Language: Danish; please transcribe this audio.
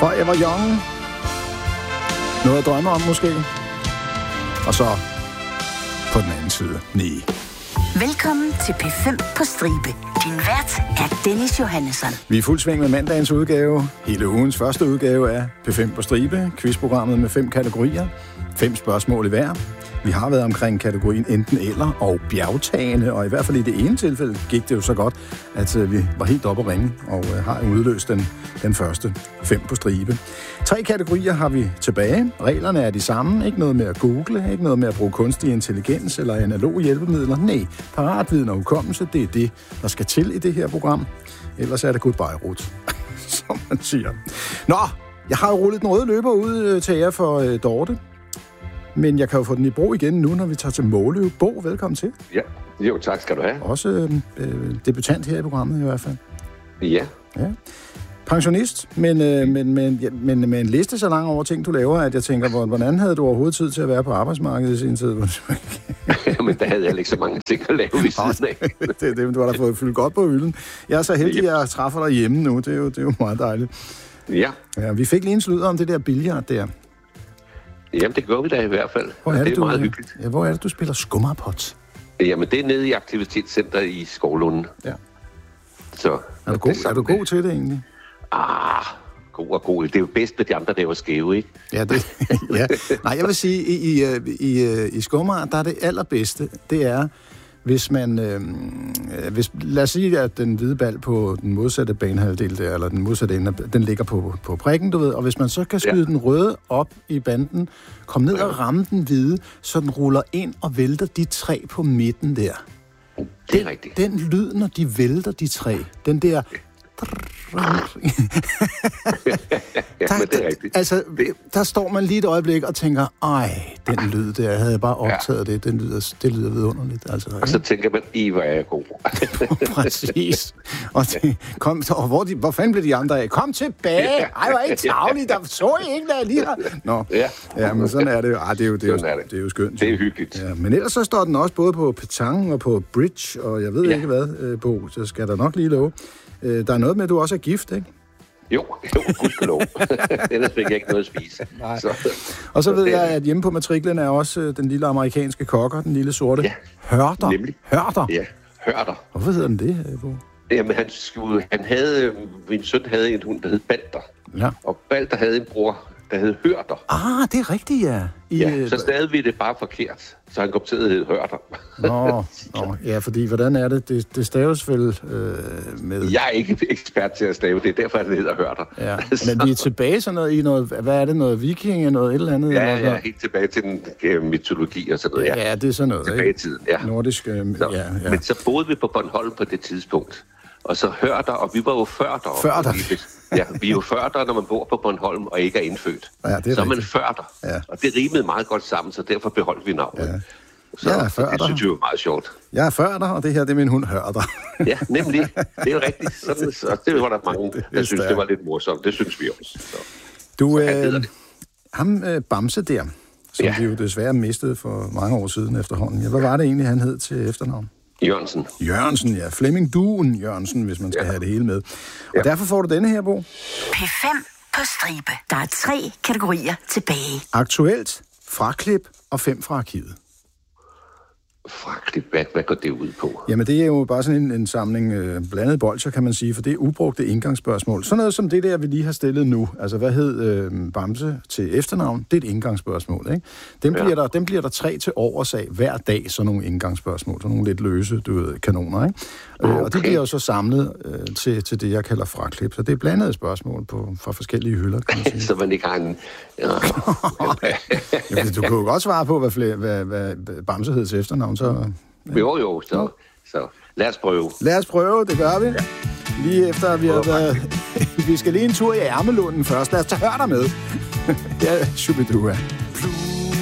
Forever Young. Noget at drømme om måske. Og så på den anden side, nej. Velkommen til P5 på stribe. Din vært er Dennis Johannesson. Vi er fuld sving med mandagens udgave. Hele ugens første udgave af P5 på stribe. Quizprogrammet med 5 kategorier. 5 spørgsmål i hver. Vi har været omkring kategorien enten eller og bjergtagende, og i hvert fald i det ene tilfælde gik det jo så godt, at vi var helt oppe at ringe og har udløst den første 5 på stribe. 3 kategorier har vi tilbage. Reglerne er de samme. Ikke noget med at google, ikke noget med at bruge kunstig intelligens eller analog hjælpemidler. Nej, paratviden og hukommelse, det er det, der skal til i det her program. Ellers er det goodbye, Ruth, som man siger. Nå, jeg har jo rullet den røde løber ud til jer for Dorte. Men jeg kan jo få den i brug igen nu, når vi tager til Måløv. Bo, velkommen til. Ja, jo, tak skal du have. Også debutant her i programmet i hvert fald. Ja. Pensionist, men med en liste så lang over ting, du laver, at jeg tænker, hvordan havde du overhovedet tid til at være på arbejdsmarkedet i sin tid? Men der havde jeg ikke så mange ting at lave ved siden af. det, du har da fået fyldt godt på hylden. Jeg er så heldig, at jeg træffer dig hjemme nu. Det er jo meget dejligt. Ja. Vi fik lige en sludder om det der billard der. Jamen, det gør vi da i hvert fald. Det er meget hyggeligt. Ja, hvor er det, du spiller skummerpot? Jamen, det er nede i aktivitetscenter i Skovlunden. Ja. Så, er du god til det egentlig? God og god. Det er jo bedst med de andre, der var skæve, ikke? Ja, ja. Nej, jeg vil sige, i skummer, der er det allerbedste, det er, hvis man, lad os sige, at den hvide bal på den modsatte banehalvdel der, eller den modsatte ende, den ligger på prikken, du ved, og hvis man så kan skyde den røde op i banden, komme ned og ramme den hvide, så den ruller ind og vælter de 3 på midten der. Det er rigtigt. Den lyd, når de vælter de 3, den der... Altså, der står man lige et øjeblik og tænker, den lyd der, havde jeg bare optaget det, det lyder vidunderligt. Altså, og så tænker man, hvor er jeg god. Præcis. Og hvor fanden blev de andre af? Kom tilbage! Ej, hvor er I tavlige, der så I ikke, hvad jeg lige har... Nå, ja, men sådan er det jo. Det er jo skønt. Det er hyggeligt. Ja, men ellers så står den også både på petanque og på bridge, og jeg ved ikke hvad, Bo, så skal der nok lige love. Der er noget med, at du også er gift, ikke? Jo, gudskelov. Ellers fik jeg ikke noget at spise. Og så ved jeg, at hjemme på matriklen er også den lille amerikanske kokker, den lille sorte. Ja, Hørter. Nemlig. Hørter? Ja, Hørter. Hvorfor hedder den det, Bo? Jamen, min søn havde en hund, der hed Balder. Ja. Og Balder havde en bror, der hed Hørter. Det er rigtigt, ja. Så stadig vi det bare forkert, så han kom til at hedde Hørter. Nå, ja, fordi hvordan er det? Det staves vel med... Jeg er ikke ekspert til at stave, det er derfor, det hedder Hørter. Ja. Men vi er tilbage sådan noget i noget, hvad er det, noget viking, noget et eller andet? Ja, jeg er helt tilbage til den mytologi og sådan noget. Ja, det er sådan noget, tilbage i tiden, ja. Nordisk, ja. Men så boede vi på Bornholm på det tidspunkt. Og så Hørter, og vi var jo førter. Ja, vi er jo førter, når man bor på Bornholm og ikke er indfødt. Ja, det er så er man førter. Ja. Og det rimede meget godt sammen, så derfor beholdt vi navnet. Ja. Så jeg er førter. Det synes jeg var meget sjovt. Jeg er førter, og det her, det er min hund Hørter. Ja, nemlig. Det er jo rigtigt. Så det var der mange, der synes, det var lidt morsomt. Det synes vi også. Så. Ham Bamse der, som vi jo desværre mistede for mange år siden efterhånden. Ja, hvad var det egentlig, han hed til efternavn? Jørgensen, ja. Flemming Duen Jørgensen, hvis man skal have det hele med. Og derfor får du denne her, Bo. P5 på stribe. Der er 3 kategorier tilbage. Aktuelt, fraklip og 5 fra arkivet. Fraklip, hvad går det ud på? Jamen, det er jo bare sådan en samling blandet bolcher, kan man sige, for det er ubrugte indgangsspørgsmål. Sådan noget som det der, vi lige har stillet nu. Altså, hvad hed Bamse til efternavn? Det er et indgangsspørgsmål, ikke? Dem bliver der 3 til overs af hver dag, sådan nogle indgangsspørgsmål. Sådan nogle lidt løse, kanoner, ikke? Okay. Og det bliver jo så samlet til det, jeg kalder fraklip. Så det er blandede spørgsmål fra forskellige hylder, kan man sige. Så man ikke har en... Jamen, du kunne jo godt svare på, hvad Bamse hed til efternavn. Så, ja. Jo, så lad os prøve. Lad os prøve, det gør vi. Ja. Lige efter, at vi har været... Vi skal lige en tur i Ærmelunden først. Lad os tage Hørter med. Ja, Shubidua.